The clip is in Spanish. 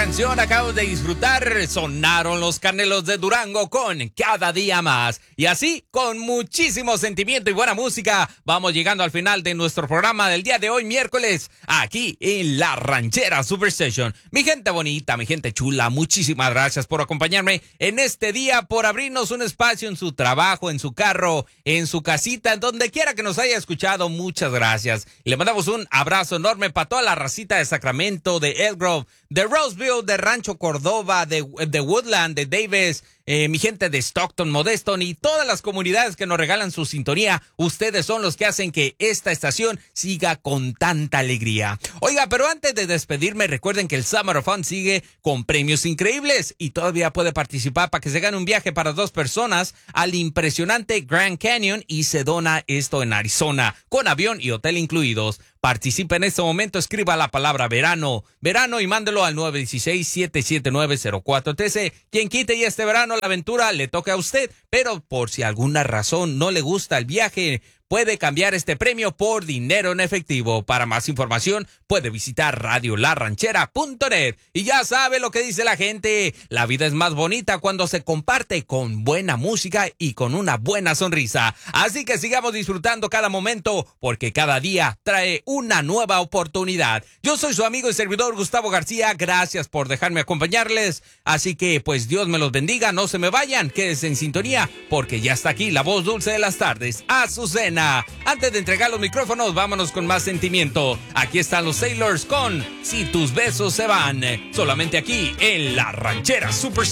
canción acabo de disfrutar. Sonaron los Canelos de Durango con Cada Día Más. Y así, con muchísimo sentimiento y buena música, vamos llegando al final de nuestro programa del día de hoy, miércoles, aquí en La Ranchera Superstation. Mi gente bonita, mi gente chula, muchísimas gracias por acompañarme en este día, por abrirnos un espacio en su trabajo, en su carro, en su casita, en donde quiera que nos haya escuchado. Muchas gracias. Y le mandamos un abrazo enorme para toda la racita de Sacramento, de Elk Grove, de Roseville, de Rancho Cordova, de Woodland, de Davis, mi gente de Stockton, Modeston y todas las comunidades que nos regalan su sintonía. Ustedes son los que hacen que esta estación siga con tanta alegría. Oiga, pero antes de despedirme, recuerden que el Summer of Fun sigue con premios increíbles y todavía puede participar para que se gane un viaje para 2 personas al impresionante Grand Canyon y Sedona, esto en Arizona, con avión y hotel incluidos. Participe en este momento, escriba la palabra verano y mándelo al 916-779-0413. Quien quite y este verano la aventura le toca a usted, pero por si alguna razón no le gusta el viaje, puede cambiar este premio por dinero en efectivo. Para más información, puede visitar radiolarranchera.net. Y ya sabe lo que dice la gente, la vida es más bonita cuando se comparte con buena música y con una buena sonrisa. Así que sigamos disfrutando cada momento, porque cada día trae una nueva oportunidad. Yo soy su amigo y servidor Gustavo García, gracias por dejarme acompañarles. Así que pues Dios me los bendiga, no se me vayan, quédense en sintonía, porque ya está aquí la voz dulce de las tardes, Azucena. Antes de entregar los micrófonos, vámonos con más sentimiento. Aquí están los Sailors con Si tus besos se van, solamente aquí en La Ranchera Superstation.